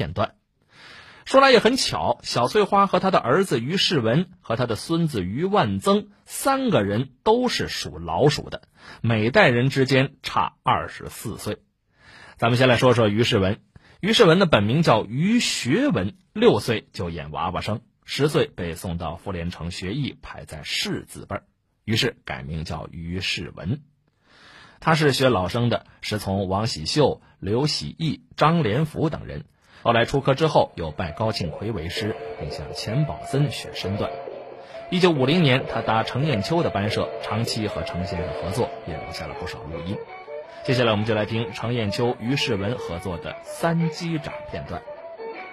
片段。说来也很巧，小翠花和她的儿子于世文和她的孙子于万增3个人都是属老鼠的，每代人之间差24岁。咱们先来说说于世文。于世文的本名叫于学文，6岁就演娃娃生，10岁被送到妇联城学艺，排在士字辈，于是改名叫于世文。他是学老生的，师从王喜秀、刘喜义、张连福等人。后来出科之后，又拜高庆奎为师，并向钱宝森学身段。1950年，他搭程砚秋的班社，长期和程先生合作，也留下了不少录音。接下来我们就来听程砚秋、于世文合作的3击掌片段。